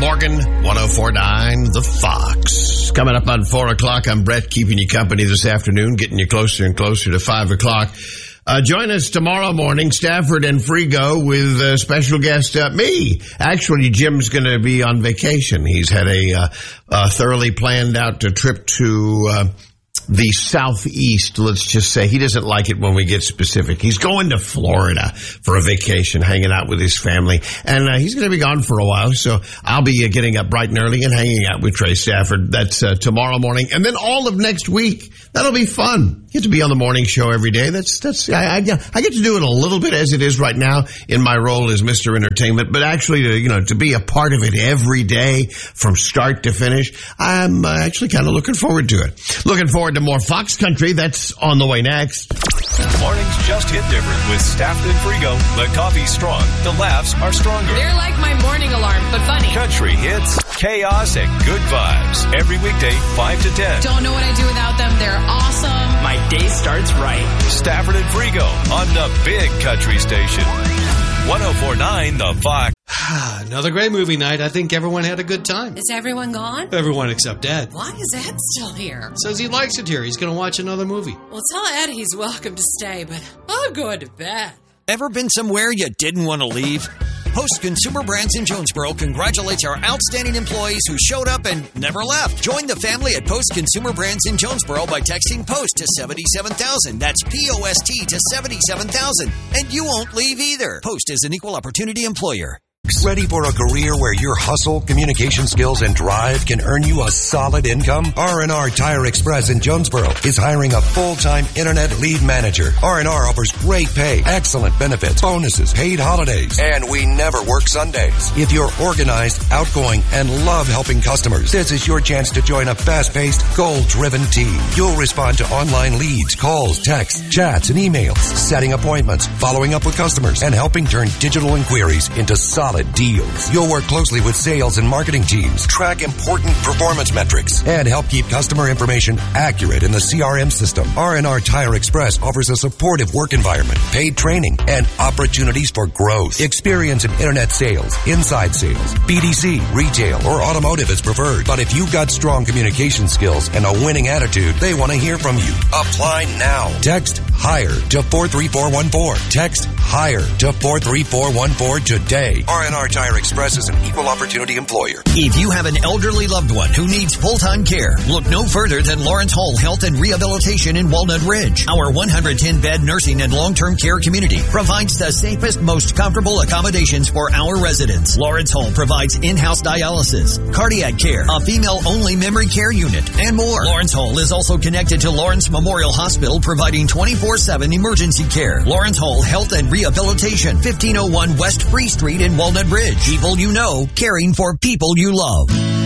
Morgan, 104.9 The Fox. Coming up on 4 o'clock, I'm Brett, keeping you company this afternoon, getting you closer and closer to 5 o'clock. Join us tomorrow morning, Stafford and Frigo, with special guest me. Actually, Jim's going to be on vacation. He's had a thoroughly planned out trip to the southeast, let's just say. He doesn't like it when we get specific. He's going to Florida for a vacation, hanging out with his family. And he's going to be gone for a while, so I'll be getting up bright and early and hanging out with Trey Stafford. That's tomorrow morning. And then all of next week. That'll be fun. You get to be on the morning show every day. I get to do it a little bit as it is right now in my role as Mr. Entertainment, but actually to be a part of it every day from start to finish, I'm actually kind of looking forward to it. Looking forward to more Fox Country. That's on the way next. Mornings just hit different with Stafford and Frigo. The coffee's strong. The laughs are stronger. They're like my morning alarm, but funny. Country hits, chaos, and good vibes. Every weekday, 5 to 10. Don't know what I do without them. They're awesome. My day starts right. Stafford and Frigo on the big country station. 104.9 The Fox. Another great movie night. I think everyone had a good time. Is everyone gone? Everyone except Dad. Why is Ed still here? Says he likes it here. He's going to watch another movie. Well, tell Ed he's welcome to stay, but I'm going to bed. Ever been somewhere you didn't want to leave? Post Consumer Brands in Jonesboro congratulates our outstanding employees who showed up and never left. Join the family at Post Consumer Brands in Jonesboro by texting POST to 77,000. That's POST to 77,000. And you won't leave either. Post is an equal opportunity employer. Ready for a career where your hustle, communication skills, and drive can earn you a solid income? R&R Tire Express in Jonesboro is hiring a full-time internet lead manager. R&R offers great pay, excellent benefits, bonuses, paid holidays, and we never work Sundays. If you're organized, outgoing, and love helping customers, this is your chance to join a fast-paced, goal-driven team. You'll respond to online leads, calls, texts, chats, and emails, setting appointments, following up with customers, and helping turn digital inquiries into solid deals. You'll work closely with sales and marketing teams, track important performance metrics, and help keep customer information accurate in the CRM system. R&R Tire Express offers a supportive work environment, paid training, and opportunities for growth. Experience in internet sales, inside sales, BDC, retail, or automotive is preferred. But if you've got strong communication skills and a winning attitude, they want to hear from you. Apply now. Text HIRE to 43414. Text HIRE to 43414 today. R&R Tire Express is an equal opportunity employer. If you have an elderly loved one who needs full-time care, look no further than Lawrence Hall Health and Rehabilitation in Walnut Ridge. Our 110-bed nursing and long-term care community provides the safest, most comfortable accommodations for our residents. Lawrence Hall provides in-house dialysis, cardiac care, a female-only memory care unit, and more. Lawrence Hall is also connected to Lawrence Memorial Hospital, providing 24/7 emergency care. Lawrence Hall Health and Rehabilitation, 1501 West Free Street in Walnut Ridge. People you know, caring for people you love.